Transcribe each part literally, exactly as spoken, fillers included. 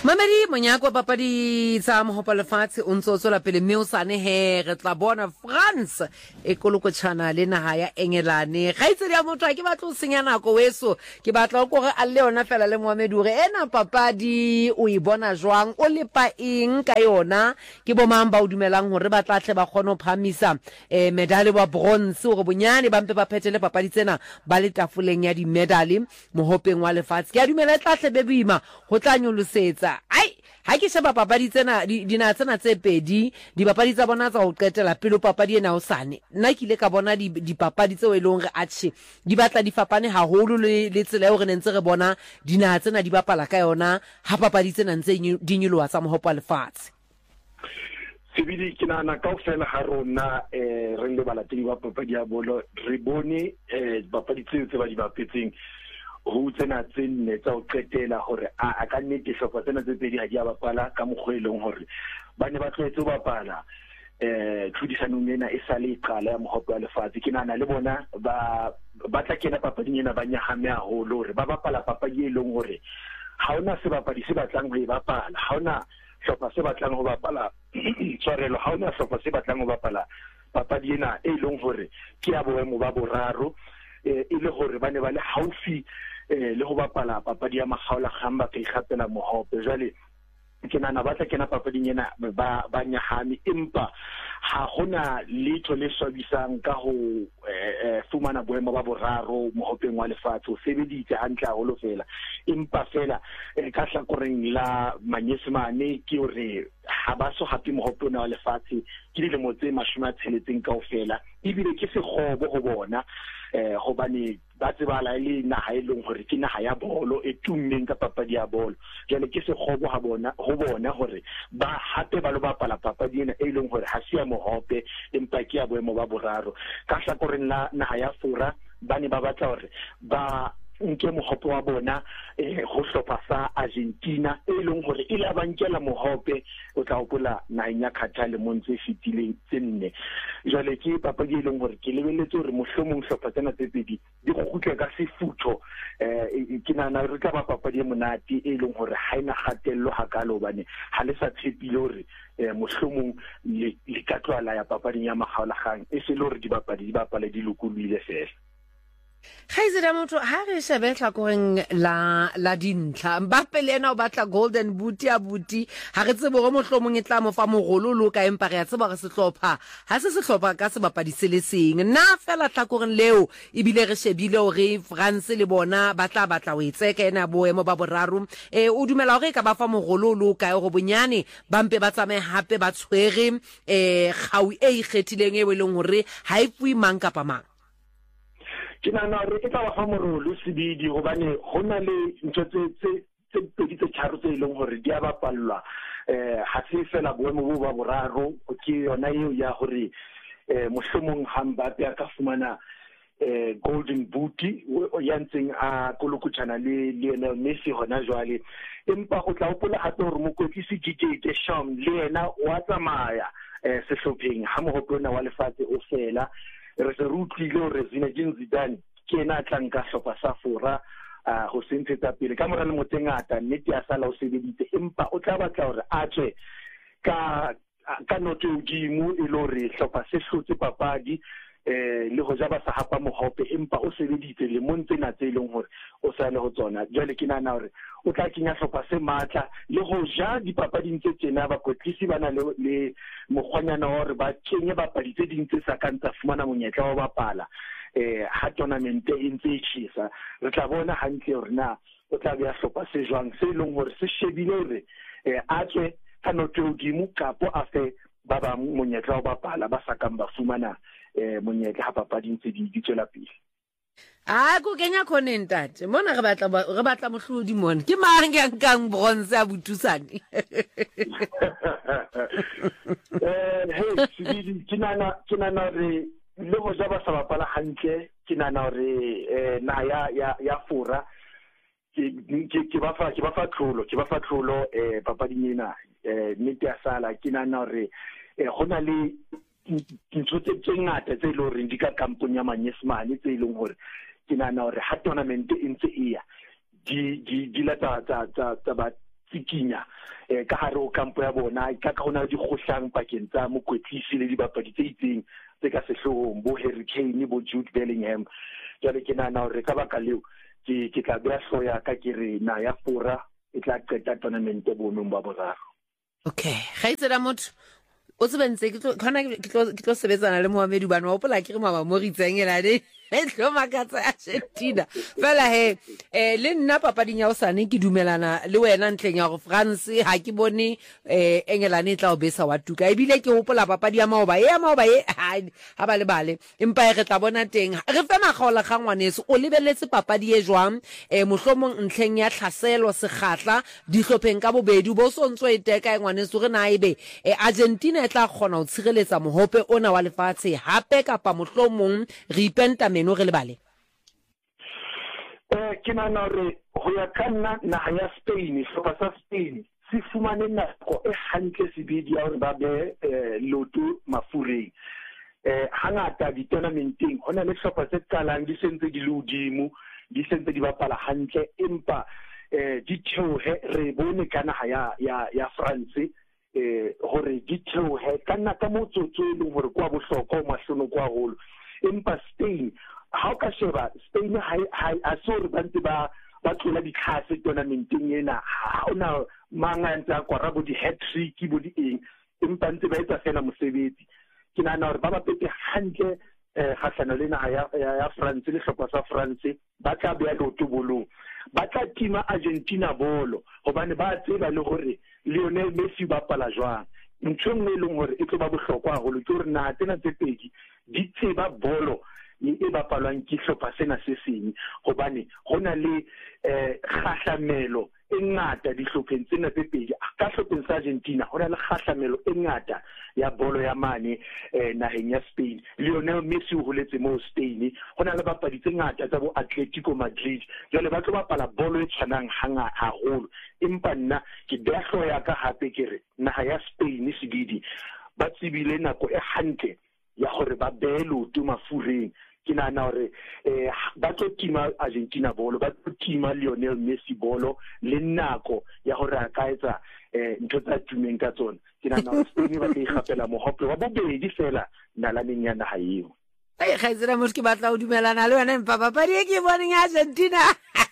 Mamedi monyako wa papadi tsa mohopa lefatshe o ntse o tswela pele mme o sane he re tla bona France e kolokotshana le naha ya Engelane ga itse ya motho ke batla o senya nako weso ke batla go re a le yona fela le Mohamed ure ena papadi o e bona jwang o le pa eng ka yona ke bo mang ba o dumelang hore ba tla tle ba kgona ho phamisa eh, medali wa bronze hore bonyane ba mpe ba phetele papadi tsena ba le tafoleng ya di medali mohopeng wa lefatshe ke a dumela tla tle be boima ho tla nyolosetsa ai ha ke sheba papadi tsena dina tsena tse pedi di papadi tsa bona tsa ho qetela pelo papadi ena o sane nna ke ile ka bona di dipapadi tseo e leng re atche di batla di fapane haholo le le tsela e re nentse re bona dina tsena di bapala ka yona ha papadi tsena ntse di nyoloha tsa mohopa lefatshe Sebidi ke nana kaofela ha rona eh re le balatedi ba papadi ya bolo re bone eh papadi tseo tse ba di bapetseng ho tsena tsene tsa o qetela hore a ka nnete hlopha tsena tse pedi ha di a bapala ka mogwelong hore ba ne ba tlwaetse ho bapala eh tlhodisanong ena e sale iqala ya mohopa wa lefatshe ke nana le bona ba ba tla kena papading ena ba nyahame haholo hore ba bapala papadi e leng hore ha ona se bapadi se batlang ho e bapala ha ona hlopha se batlang ho bapala tshwarelo ha ona hlopha se batlang ho bapala papadi ena e leng hore ke ya boemo ba boraro e le hore ba ne ba le haufi le ho bapala papadi ya makgaola gamba ke ikgapela mohope jwale ke nana batla kena papading ena ba ba nyahame empa ha hona litho le swabisang ka ho fumana boemo ba boraro mohopeng wa lefatshe o sebeditse hantle haholo fela empa fela ka hlakoreng la manyesemane ke hore ha ba so happy mohopeng wa lefatshe ke dilemo tse mashome a tsheletseng kaofela ebile ke sekgobo ho bona eh hobane ba tsebala ile naha e leng hore ke naha ya bolo e tummeng ka papadi ya bolo jale ke se khobo ha bona ho bona hore ba hape ba lo bapala papadi ena e leng hore ha se ya mohope empa ke ya boemo ba boraro ka hlakoreng la naha ya fura ba ne ba batla hore ba nke mohope wa bona eh ho hlopha sa Argentina e leng hore ile a bankela mohope o tla hopola naheng ya Qatar le montse fitileng tsenne jale ke papadi e leng hore ke lebelletse hore mohlomong hlopha tsena tse pedi di kgutle ka sefutho eh ke nana re tla ba papadi e monate e leng hore ha ina khatello hakalo bane ha le sa tshepile hore mohlomong le ka tlwala ya papading ya makgaolagang e se le hore di bapadi di bapala di lokolile fela Khaizela motho ha re shebetla koreng la la dintlha Mbappe le ena o batla golden boot ya buti ha re tsebe gore mohlomong e tla mo fa mogololo ka empa re a tseba re se hlopha ha se se hlopha ka se bapadi se le seng na fela tla koreng leo ebile re shebile hore France le bona batla batla o itseka ena boemo ba boraro eh o dumela hore ka ba fa mogololo ka go bonyane ba mpe ba tsamaye hape ba tshwere eh gawi e ikgethileng e weleng hore ha ifui mang kapa mang ke nana re ke tla ba fa morolo sebidi hobane hona le ntse tse tse pedi tse tharo tse leng hore di a bapallwa eh ha se fela boemo bo ba boraro ke yona eo ya hore eh mohlomong Mbappe a ka fumana eh golden boot o yantseng a kolokotshana le Lionel Messi hona jwale empa go tla hopola hape hore mokotlisi Didier Deschamps le yena wa tsamaya eh sehlopheng ha mohopona wa lefatshe o fela re se rutlile hore Zinedine Zidane ke ena tlang ka hlopha sa fora go sentshetsa pele ka mora le motsengata nnete ya sala o sebeditse empa o tla batla hore a tswe ka ka note udimo e lore hlopha se hlotse papadi eh le go ja ba sa hapa mohope empa o sebeditse le montsena tse leng hore o sa le ho tsona jwale ke nana hore o tla kinya hlopha se matla le go ja dipapading tse tsena ba kotlisi bana le le mogwanyana hore ba kenye bapadi tse ding tse sa kantsa fumana monyetla wa bapala eh ha tournament e ntse e tshisa re tla bona hantle hore na o tla be a hlopha se jwang se leng hore se shebile hore eh a tswe ka note udimo kapo a fe ba ba monyetla wa bapala ba sa kang ba fumana eh monyetla ha papading tse di tswela pele a go kenya content mona re batla re batla mohlodi mona ke mang ya nkang bronze a butusane eh hey sibidi kinana kinana re le go ja ba sa bapala hantle kinana re eh na ya ya ya fura ke ke ba fa ke ba fa tlholo ke ba fa tlholo eh papading ena eh nnete ya sala kinana re eh gona le dintho tse ngata tse le hore di ka kampong ya manyesemane tse leng hore ke nana hore ha tournament e ntse e ya di di di la tsa tsa tsa ba tsikinya eh ka hare o kampo ya bona ka ka hona di kgohlang pakeng tsa mokwetlisi le dibapadi tse itseng tse ka sehloohong bo Harry Kane bo Jude Bellingham jale ke nana hore ka baka leo ke ke tla bea hloya ka ke re na ya fora e tla qeta tournament e bonong ba boraro. Okay ga itsela motho o tsebentse ke tlo khona ke tlo ke tlo sebetsana le Mohamedi bana wa pola ke re mama mo ri tsengela le e tlo makatsa Argentina fela he eh le nna papading ya osane ke dumelana le wena ntleng ya go France ha ke bone eh Engelane tla o besa wa tuka e bile ke hopola papadi ya maoba e ya maoba e ha ba le bale empa re tla bona teng re fa magaola ga ngwaneso o lebeletse papadi e jwang eh mohlomong ntleng ya tlhaselo segatla dihlopheng ka bobedi bo sontso e teka ngwaneso re na ebe eh Argentina e tla kgona ho tshireletsa mohope ona wa lefatshe hape kapa mohlomong re ipenta no re le bale eh ke nana re ho ya kana na ya Spain hlopa sa Spain se fumane nako e hantle sebedi ya hore ba be loto mafureng eh hangata di tournamenteng hona le hlopa tse qalang di sentse di ludimo di sentse di bapala hantle empa eh di theohe re bone kana ya ya ya France eh hore di theohe kana ka motsotso e leng hore kwa bohloko mahlono kwa holo empa Spain how ka sheba Spain ha ha so re bantse ba ba tlola di class tournamenteng ena ha ona manganta kwa rabo di hat trick bo di eng empa ntse ba etsa fela mosebetsi ke nana hore ba ba pete hantle eh khahlano lena ya ya France le hlopa sa France ba tla bea loto bolong ba tla tima Argentina bolo hobane ba tseba le hore Lionel Messi ba pala jwang ntho nngwe le hore e tlo ba bohlokwa haholo ke hore na tsena tse pedi di tseba bolo e bapalwang ke hlopa sena se seng hobane hona le eh khahlamelo e ngata dihlopheng tsena tse pedi ka hlopheng sa Argentina hona le khahlamelo e ngata ya bolo ya mane eh naheng ya Spain Lionel Messi o holetse mo Spain hona le bapadi tse ngata tsa bo Atletico Madrid jale ba tlo bapala bolo e tshwanang hanga haholo empa nna ke behlo ya ka hape ke re naha ya Spain sebidi ba tsibile nako e hantle ya hore ba belo tu mafureng ke nana hore eh ba tlo tima Argentina bolo ba tlo tima Lionel Messi bolo le nako ya hore a ka etsa eh ntho tsa tumeng ka tsona ke nana hore Spain ba tla igapela mohope wa bobedi fela nalaneng ya naha eo ai ga itsela mo ke batla o dumelana le wena empa papadi e ke boneng Argentina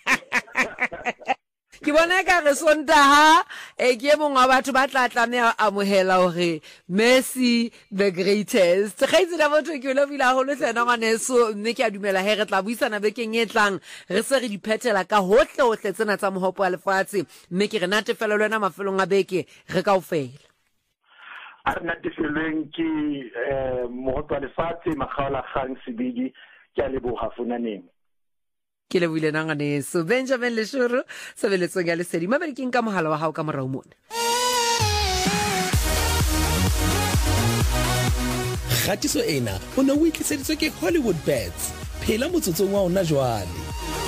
ke bona ka re Sontaha e ke mongwe wa batho ba tla tlamea amohela hore Messi the greatest ga itsela motho ke lo bila ho le tsena ngwaneso mme ke a dumela he re tla buisana bekeng e tlang re se re di phethela ka hohle hohle tsena tsa mohopo wa lefatshe mme ke re natefela le wena mafelong a beke re ka ofela a natefelweng ke eh mohopo wa lefatshe magaola gang sebedi ke a leboga fonaneng ke le buile nangane so Benjamin Leshuru sebeletsong ya lesedi maberekeng ka mohala wa hao ka morao mona Khatiso ena o ne o itliseditswe ke Hollywood Bets phela motsotsong wa ona jwale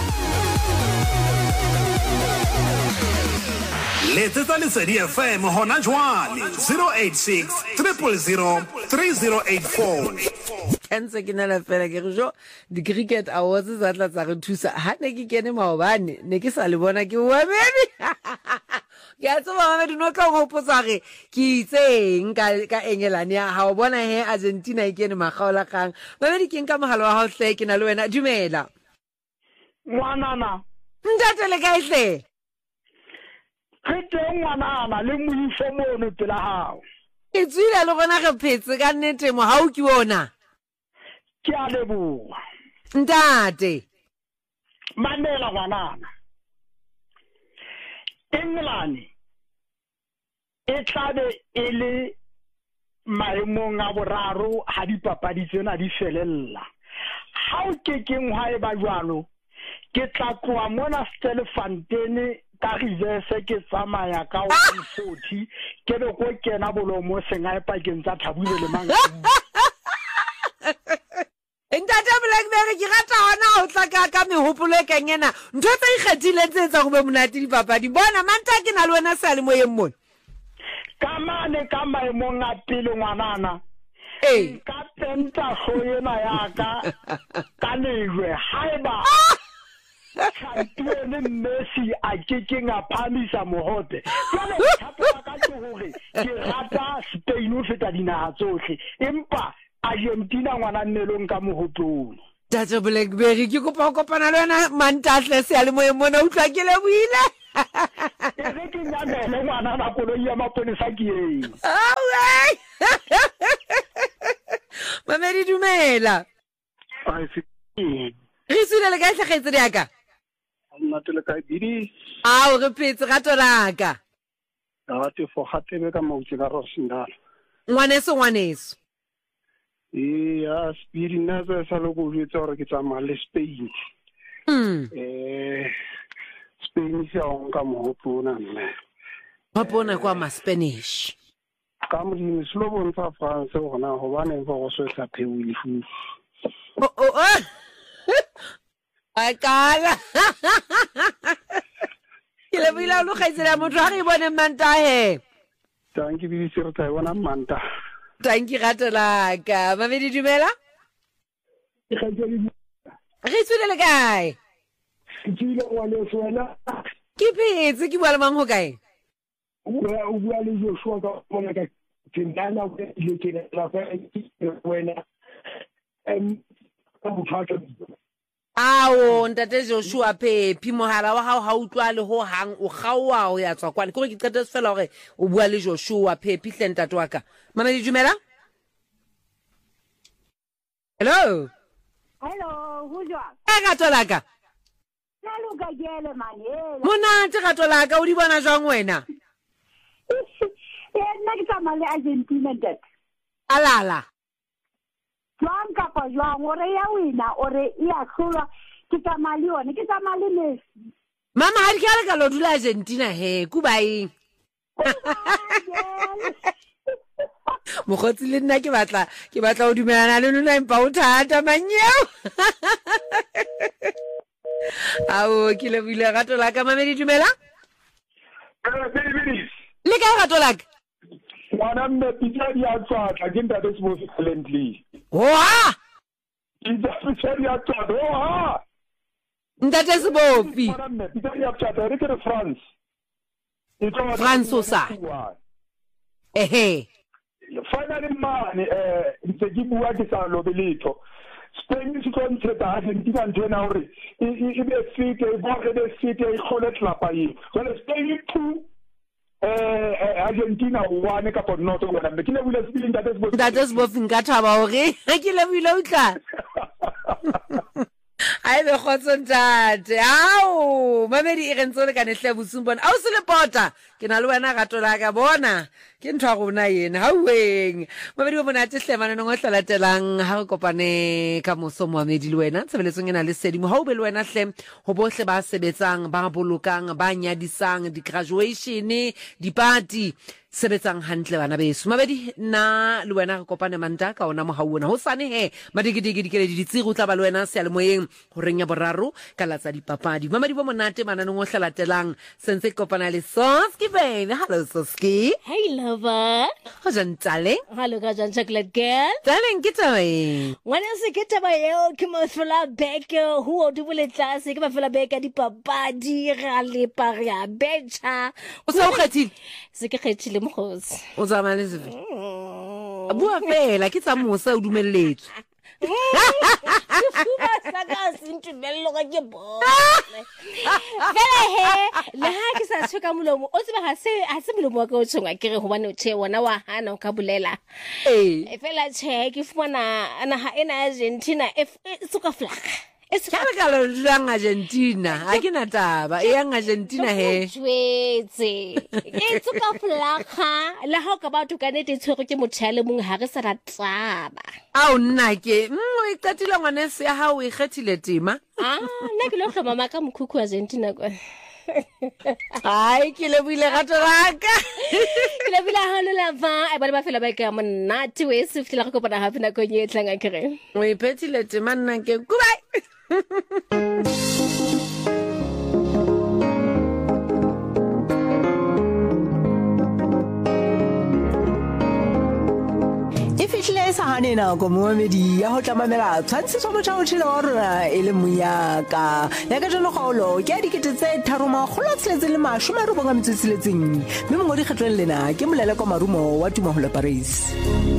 Letsetsa Lesedi F M hona jwale zero eight six, zero zero zero, three zero eight four Kense ke nela fela ke re jo di cricket awards za tla tsa re thusa ha ne ke kene maobane ne ke sa le bona ke Mohamedi ya tsa Mohamedi no tla go potsa re ke itseng ka ka Engelane ya ha o bona he Argentina e kene magaola gang Mohamedi ke nka mogala wa hao hle ke na le wena dumela ngwanana ntate le ka ihle ke teng ngwanana le moifo mono tla hao ke tsile le gona ge phetse ka nnete mo ha o ke ona ke a leboga ntate mamela ngwanana Engelane e tlabe e le maemong a boraro ha dipapadi tsena di felella ha o ke keng ha e ba jwalo ke tla tloa mona Stelfontein ka reverse ke tsamaya ka one forty ke be go kena bolomo senga e pakeng tsa Thabule le Mangaung Ntate Blackberry ke rata hona o tla ka ka mehopolo e kengena ntho tse ikgethile tse tsa go be monate dipapadi bona manta ke na le wena sa le moyeng mona ka mane ka maemong a pele ngwanana eh ka tenta so yena ya ka ka lejwe haeba champion Messi a ke ke nga phamisa mohote jale thapela ka ke hore ke rata Spain o feta dinaha tsohle empa Argentina ngwana nnelong ka mohopolo Tata Blackberry ke kopa go kopana le wena Mantahle se ale moye mona utlwa ke le buile e re ke nyamele ngwana na koloi ya maponesa ke eng awe Mamedi dumela ai se re sile le ka tlhagetse ya ka nna tele ka didi a o re phetse ga tolaka a te fo hatebe ka mautse ka Rosendal ngwaneso ngwaneso ya Speedy nna se sa lo go jwetsa gore ke tsamaya le Spain mm eh Spain se on ka mo pona nne ba bona kwa ma Spanish ka mo di slo bon fa France gona go bana go go so sa phewile fu oh oh akala ke le bila lo gaitsela motho a re bone Mantahe thank you bi sir ta bona manta thank you Ratolaka Mamedi dumela ke ga jeli re tswile le kae ke ile wa le sona ke phetse ke bua le mang ho kae o o bua le jo shwa ka bona ka tindana o le ke la fa ke wena em ka bothatsa Awo ntate Joshua Phephi mohala wa hao ha utlwa le ho hang o gaoa o ya tswa kwane ke re ke qete se fela hore o bua le Joshua Phephi hle ntate wa ka Mamedi dumela Hello Hello hujwa e Ratolaka Nalo ga gele manela Monate Ratolaka o di bona jwang wena e nna ke tsamaya le Argentina dat alala Jwang kapa jwang ore ya wina ore ya hlolwa ke tsamaya le yone ke tsamaya le Messi Mama ha di ka le ka lo dula Argentina he kubai Mogotsi le nna ke batla ke batla o dumelana le nna empa o thata manyeo Awo ke le bile Ratolaka Mamedi dumela Le ka Ratolaka ngwana mme pitsa ya tswa ke ntate se mo silently Wa pitsa pitsa ya tswa wa Ntate Sebofi ngwana mme pitsa ya tswa re ke France France o sa ehe finally man eh ntse ke bua ke sa lobe letho Spain se tlo ntshetsa Argentina ntena hore e be fit e bo re be fit e khole tlapa yi jole Spain two eh Argentina one ka for not wena me ke le bula Spain ntate Sebofi ntate Sebofi nka thaba hore ke le bula utla Ai be khotso ntate ao Mamedi e rentse le ka nehle bosumbona au se le pota ke na le wena Ratolaka bona ke ntwa gona yena hauweng Mamedi o bona tsehlema no ngotla latelang ha re kopane ka moso Mohamedi le wena tsebeletsong ena le sedimo ha o be le wena hle ho bohle ba sebetsang ba bolokang ba nyadisang di graduation di party sebetsang hantle bana beso Mabedi na le wena re kopane manta ka ona mo haona ho sane he madigidigi dikeledi ditsiri o tla ba le wena se le moyeng ho renya boraro ka latsa dipapadi Mamedi bo monate mananong o hlalatelang sentse kopana le Soski baby hello Soski hey lover ho jantale hello ga jan chocolate girl darling ke tawe ngwana se ke taba eo ke mo fela beke ho o di bole tlase ke ba fela beke dipapadi ga le paria betcha o sa o khathile se ke khethile mokhosi o tsama le sefe bua fela ke tsa mosa o dumelletse Fuba saka sintumelo ga ke bona fela he le ha ke sa tshweka molomo o tseba ha se ha se molomo wa ka o tshwenga ke re ho bana o the wona wa hana o ka bolela eh fela che ke fumana ana ha ena Argentina e tsoka flaka Kare ka lo dulang Argentina ha ke na taba e yang Argentina he jwetse e tsoka flaka la ha ka batho ka nete tshwere ke motshale mong ha re sa rataba a o nna ke o iqatile ngwane se ya ha o ikgethile tema ah nna ke lo hloma maka mkhukhu Argentina kwa ai ke le buile Ratolaka ke le buile ha le lava e ba le ba fela ba ka monate we se fitla go kopana hape na go nyetlanga kere o iphetile tema nna ke kubai If it is hane nako moemedi ya ho tlamamela tshwantshiso motjhaotjhele wa rona e le moyaka ya ka jeno kgaolo ke a dikete tse tharo makgolo a tsheletseng le mashome a robong a metso e tsheletseng mme mongodi kgetlong lena ke Moleleko Marumo wa Tumaholo Paris.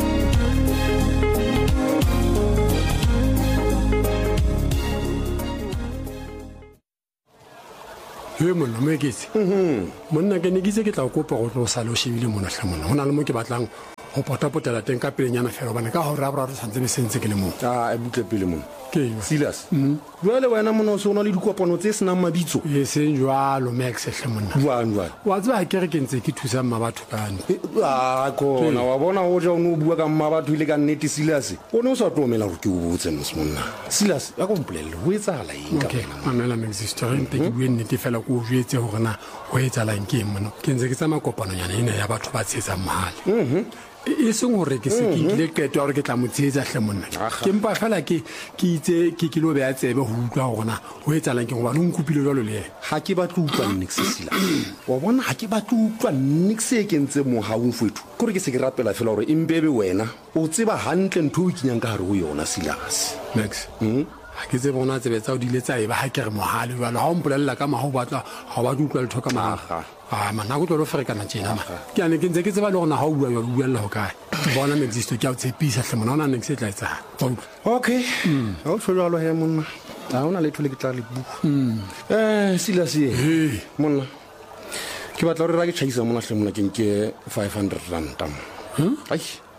He monna mo eketse monna ke ne ke itse ke tla kopa go tlo sala o shebile mona hle monna hona le mo ke batlang go potapotela teng ka pelenyana fela bana ka go ra bra re santse be sentse ke le mo a e butle pele mona ke Silas jwale wena mona o se ona le dikopano tse senang mabitso e seng jwalo Max hle monna jwang jwang wa tsaba ke re ke ntse ke thusa mma batho kana a kona wa bona o ja o no bua ka mma batho ile ka nnete Silas o ne o sa tloomela gore ke o botse no monna Silas ya go mpolelle ho etsala eng ka wena mamela Max sister ntse ke bue nnete fela ko o jetse gore na ho etsala eng ke mona ke ntse ke tsama kopano yana ene ya batho ba tsetsa mahale mhm e seng gore ke se ke ile keto gore ke tla motsetsa hle monna ke mpa fela ke ke itse ke ke lo be a tsebe ho utlwa gona ho etsalang ke go ba le nkupile jalo le ha ke ba tlutlwa nix sila wa bona ha ke ba tlutlwa nix e ke ntse mo ha o mfethu gore ke se ke rapela fela gore imbebe wena o tseba hantle ntho o kinyang ka gare go yona Silas Max mhm ha ke tse bona tsebe tsa o dile tsa e ba ha ke re mohale jalo ha o mpolella ka maho batla ha ba tlutlwa le thoka maga ah mana go tlo ferekana tjena ma ke ane ke ntse ke tseba le gona ha o bua yo buella ho kae bona me exist ke a tshepisa hle mona ona next tla etsa okay ha o tsholo lo he monna ha ona le thole ke tla le bu eh Silas ye monna ke batla re ra ke tshisa mona hle mona ke nke five hundred rand tam ai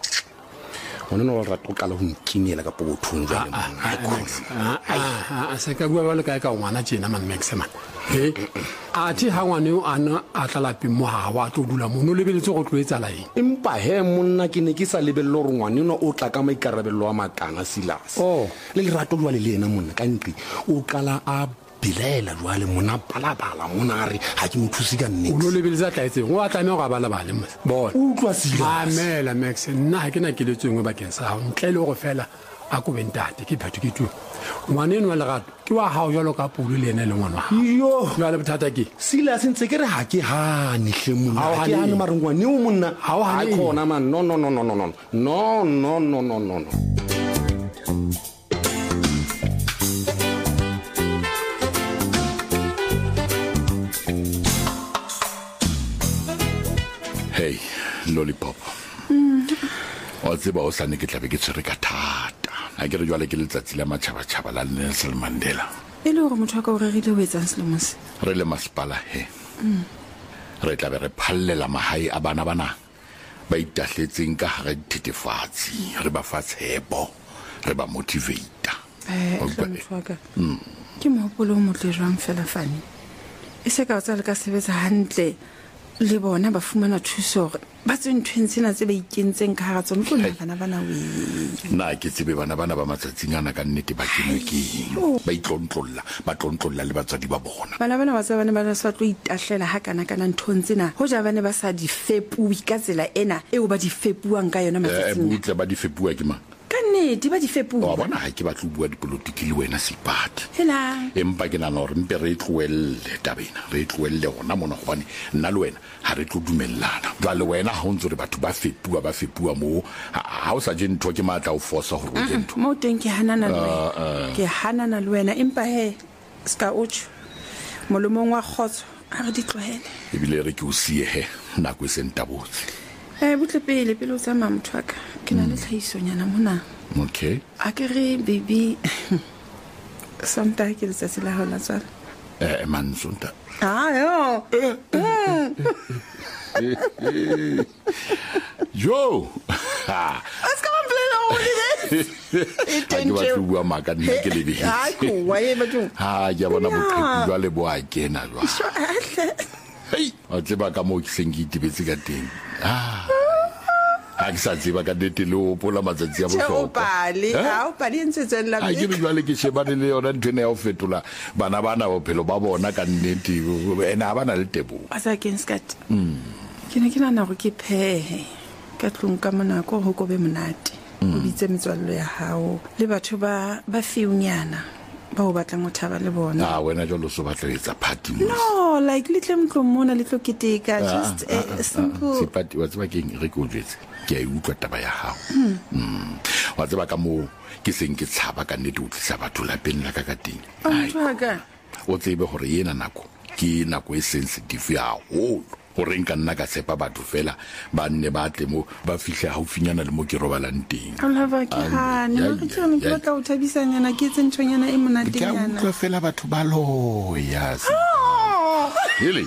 ona no ra tokala ho nkinela ka pokothong jale monna a se ka bua ba le kae ka ngwana tjena man Max man he a thi ha ngwane o ana a tlalapi mo ha wa tlo dula mo no lebeletse go tlo etsa laeng empa he monna ke ne ke sa lebello re ngwane no o tla ka maikarabelo wa makana Silas oh le le rato lwa le lena monna ka ntli o qala a bilela jwale mona balabala mona re ha ke mothusi ka nnete o no lebeletse tla etseng o a tlame go balabala mo bona o tlwa Silas mamela Max nna ha ke na ke letsengwe bakeng sa ha ntle le go fela a go bentate ke phetho ke tu ngwane no le gato ke wa hao jalo ka polo le ene le ngwana yo jwa le bothata ke Silas ntse ke re ha ke ha ni hle monna ha ke ha ne marungwane o monna ha o ha khona man no no no no no no no no no no no no hey lollipop o tseba o sa ne ke tlabe ke tsere ka thata a ke re jwale ke letsatsi la matšhaba tšhaba la Nelson Mandela e le gore motho wa ka o regile o etsang selemose re le masepala he re tlabe re phallela mahae a bana bana ba itahletseng ka gare dithetefatsi re ba fa tshepo re ba motivata motho wa ka ke mohopolo o motle jwang fela fane e se ka o tsa le ka sebetsa hantle le bona ba fumana thuso gore ba tseng twensena tse ba ikentseng ka hara tsona tlo bana bana we na ke tsebe bana bana ba matsatsing ana ka nnete ba kenwe ke ba itlontlolla ba tlontlolla le batswadi ba bona bana bana ba tsa bana ba sa tlo itahlela ha kana kana nthontsena ho ja bana ba sa di fepui ka tsela ena eo ba di fepuang ka yona matsatsing e butle ba di fepua ke mang ne di ba di fepua wa bona ha ke ba tlo bua dipolitiki le wena Sipati hela empa ke nana gore mpe re tloelle tabena re tloelle gona mona go bane nna le wena ha re tlo dumellana jwa le wena ha o ntse re batho ba fepua ba fepua mo ha o sa je ntho ke matla o forsa go re ntho mo teng ke hanana le wena ke hanana le wena empa he ska uch molomong wa khotso a re di tlohele e bile re ke o sie he nna go sentabotse eh butle pele pele o tsama motho ka ke na le tlhaisonyana mona okay a ke re baby sonta ke le tsatsi la hona tsala eh man sonta ah yo yo aska man plena o le ha ke ba bua maka nna ke le bi ha ko wa ye ba tu ha ya bona boqheku jwa le bo a kena jwa hey a tseba ka mo ke sengi tibetse ka teng ah a ke sa tseba ka dete le o pola matsatsi a bohlokwa o pale ha o pale ntse tsela a ke jwale ke shebane le yona ntwe ne ya o fetola bana bana bophelo ba bona ka nnete ena bana le tebo a sa kenskat ke ne ke nana go ke phehe ka tlong ka mona go go be monate o bitse metswallo ya hao le batho ba ba fiunyana ba o batlang go thaba le bona. Ah, wena jalo so batla etsa party mo. No, like little mtlo mona little keteka just a simple. Si party wa tseba keng re go jetse. Ke a utlwa taba ya hao. Mm. Wa tseba ka mo ke seng ke tshaba ka nnete o tlisa batho la peng la ka ka teng. Ai. O tsebe gore yena nako ke nako e sensitive ya ho gore nka nna ka sepa batho fela ba nne ba tle mo ba fihle haufinyana le mo ke robalang teng. Ala ba ke ha nna ke tsone ke batla o thabisanyana ke tsentshonyana e monatenyana. Ke utlwa fela batho ba lo yes. Really?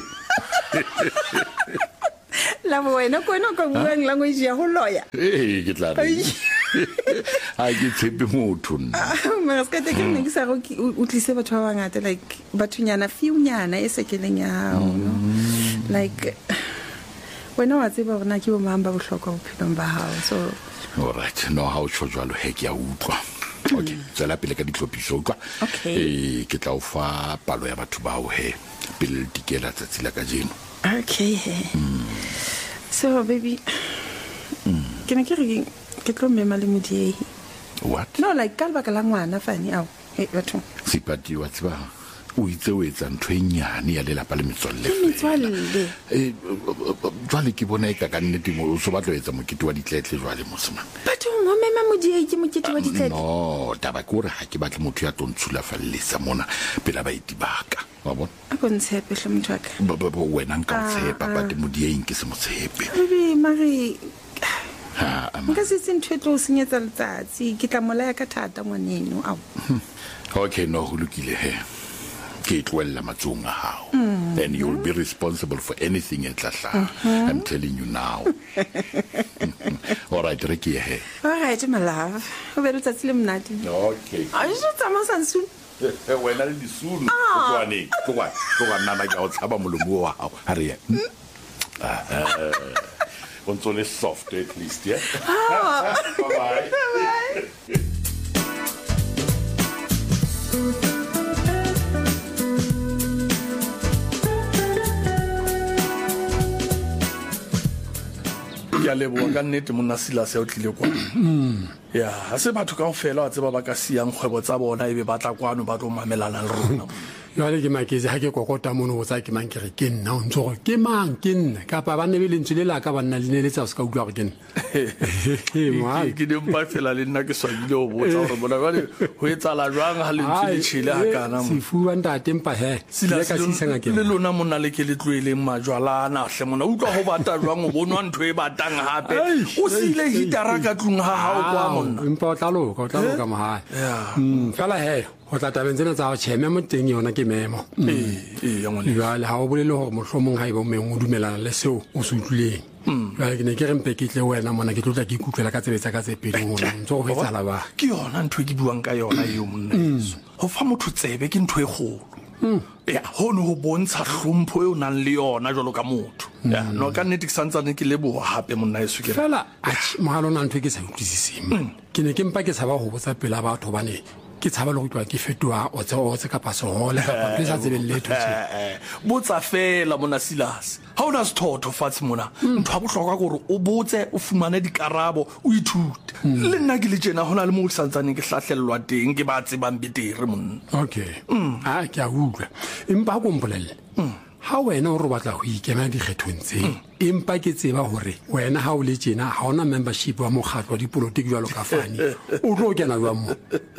La wena ko no ka buang language ya ho loya. Eh ke tla re. Ai ke tshepe motho nna. Ma ska te ke nne ke sa go utlise batho ba bangata like bathunyana fiunyana e sekeleng ya hao no. Like wena wa tseba bona ke bo mamba bo hloka bophelong ba hao so all right no how tsho jwalo he ke ya utlwa. Okay tsela pele ka ditlhopiso utlwa. Eh ke tla o fa palo ya batho ba o he pele dikela tsa tsela ka jeno. Okay. So baby can I get ke tlo mema le modiehi. What? No like ka lebaka la ngwana fane ao eh batho sipati wa tseba o itse o etsa ntho e nyane ya lelapa le metswalle metswalle eh jwale ke bona e ka ka nnete mo so batlo etsa mokete wa ditletle jwale mosima batho mo mema modiehi ke mokete wa ditletle no taba ke gore ha ke batle motho ya tontshula fallisa mona pela ba itibaka wa bona a go ntshepe hle motho ka ba ba wena nka tshepa ba te modiehi ke se motshepe baby mari ha nka se se ntho e tlo senyetsa letsatsi ke tla molaya ka thata ngwaneno au okay no ho lokile he ke tloella matsonga hao then you'll be responsible for anything in Tlasha. I'm telling you now. All right Ricky he all right my love o be letsatsi le mnati okay a je tsama sansu eh wena le disulu go tswane go kwa go ga nna ka o tshaba molomo wa hao ha re ya on so soft at least yeah. Bye bye. Bye. Ya lebo ka nnete monna Silas ya o tlile kwa ya ha se batho ka ofela wa tseba ba ka siang kgwebo tsa bona ebe batla kwano ba tlo mamelana le rona jwale ke maketse ha ke kokota mono o tsa ke mang ke re ke nna o ntse gore ke mang ke nna ka pa ba ne be le ntse le la ka banna le ne le tsa se ka utlwa gore ke nna ke di mpa fela le nna ke swagile o botsa gore bona jwale ho etsala jwang ha le ntse le tshile ha kana mo sefuwa ntate mpa he le ka sisanga ke le lona monna le ke le tloeleng majwalana hle mona utlwa ho bata jwang o bonwa ntho e batang hape o sile hitara ka tlung ha hao kwa monna mpa o tla loka o tla loka mahae mm fela he o tla tabeng tsena tsa go tsheme mo teng yona ke memo eh eh ya ngwana jwale ha o bolele gore mohlomong ha e bo meng o dumelana le seo o se utlwileng jwale ke ne ke re mpe ke tle wena mona ke tlotla ke ikutlwela ka tsebetsa ka tse pedi gona ntse go etsala ba ke yona ntho e ke buang ka yona eo monna yeso go fa motho tsebe ke ntho e kgolo ya hono ho bontsha hlompho e o nang le yona jalo ka motho ya no ka nnete ke santsane ke leboha hape monna yeso ke fela a mogalo na ntho e ke sa utlwisiseng ke ne ke mpa ke tshaba go botsa pela batho bane ke tshaba le go tloa ke fetoa o tse o tse ka pasole ka pele sa tsebelle thutse botsa fela mona Silas ha ona sithotho fatshe mona ntho a bohlokwa gore o botse o fumane dikarabo o ithute le nna ke le tsena hona le mo santsane ke hlahlellwa teng ke ba tsebang betere monna okay a ke a utlwa empa go mpolelle ha wena o re batla go ikema dikgethong tse empa ke tseba hore wena ha o le tsena ha ona membership wa mokgatlo wa dipolotiki jalo ka fani o tlo kena jwa mo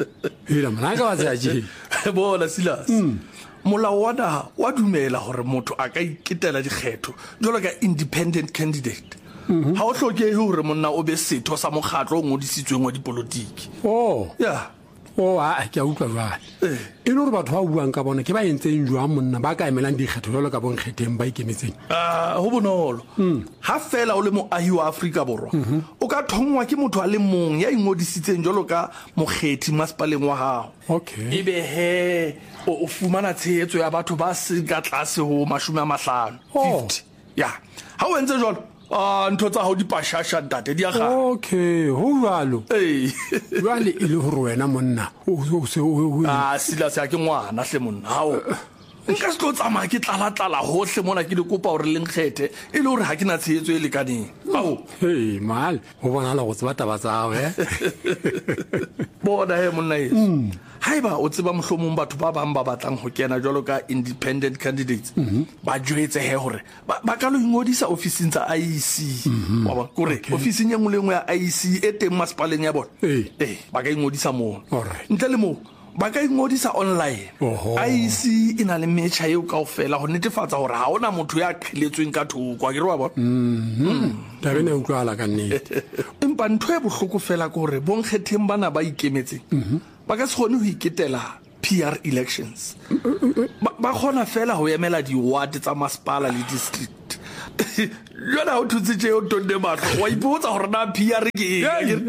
hela mona ka wa tsaje bona Silas molao wa naha wa dumela hore motho a ka iketela dikgetho jalo ka independent candidate ha o hlokehe hore monna o be setho sa mokgatlo o ngodisitsweng wa dipolotiki oh yeah o a ke a utlwa jwale e le gore batho ba buang ka bona ke ba entseng jwa monna ba ka emelang dikgetho jalo ka bonkgetheng ba ikemetseng ah ho bonolo ha fela o le moahi wa Afrika borwa o ka thongwa ke motho a le mong ya ingodisitseng jalo ka mokgethi masepaleng wa hao okay ebe he o fumana tshehetso ya batho ba se ka tlase ho mashome a mahlano fifty ya ha o entse jalo ah ntho tsa ho dipashasha ntate di a ga okay ho jalo eh jwale e le hore wena monna o se o ah Silas ya ke ngwana hle monna hao nka se tlo tsamaya ke tlala tlala hohle mona ke le kopa hore le nkgethe e le hore ha ke na tshehetso e lekaneng ao hey mal ho bona la go tseba taba tsa gae bona he monna yeso haeba o tseba mohlomong batho ba bang ba batlang ho kena jwalo ka independent candidates ba jwetse he hore ba ka lo ingodisa ofising tsa I E C wa ba kore ofising ya ngwe ya I E C e teng masepaleng ya bona eh ba ka ingodisa mo ntle le mo ba ka ingodisa online I E C ina le metjha eo kaofela ho netefatsa hore ha ona motho ya qheletsweng ka thoko a ke re wa bona ta bene o kwala ka nnete empa ntho e bohloko fela ke hore bonkgetheng bana ba ikemetseng ba ka se kgone ho iketela P R elections ba khona fela ho emela di-ward tsa masepala le district jona o thutse tšeo tonne matlo wa ipotsa gore na P R ke eng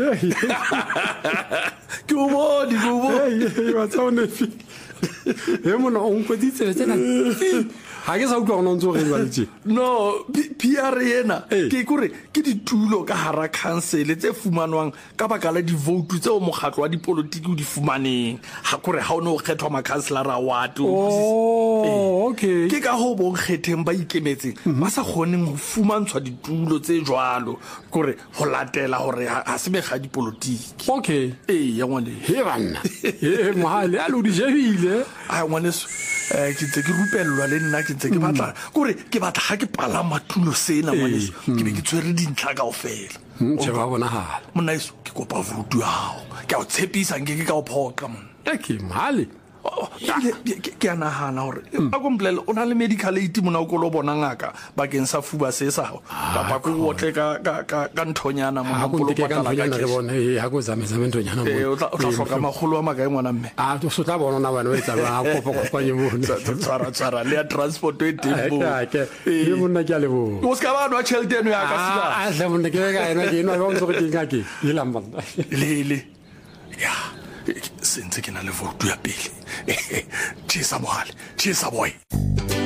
ke o bone ke o bone wa tsaonefi he mona o nkweditse tsena ha ke sa utlwa go ntse go ba ditse no P R ena ke kore ke ditulo ka hara council tse fumanwang ka bakala di vote tse o mokgatlo wa dipolitiki o di fumaneng ha kore ha o no kgethwa ma councilor award oh okay ke ka ho bo kgetheng ba ikemetseng ba sa kgoneng go fumantshwa ditulo tse jwalo kore ho latela hore ha se mega dipolitiki okay eh ya ngwane he bana he mohale a lo di jebile a ngwane eh ke tse ke rupellwa le nna ke tse ke batla kore ke batla ha ke pala matulo sena ngwane ke be ke tswere dintlha kaofela ntse ba bona ha monna iso ke kopa vutu hao ke a o tshepisa nke ke ka o phoqa monna ke mali ke ana hana hore a komplele o na le medical aid mona o go lo bona ngaka bakeng sa fuba se sa ka ba go otle ka ka ka nthonyana mo go go ka nthonyana re bona e ha go zameza nthonyana mo e o tla hloka magolo a makae ngwana mme a to so tla bona na bana o etsa ba kopa kopanye mo tsara tsara le transport e tembo e monna ke a le bo o ska ba no cheldeno ya ka sila a hle monna ke ga ena ke no ba ntse go dinga ke e lamba le le ya sentse ke na le vote ya pele tshisa mohale tshisa boy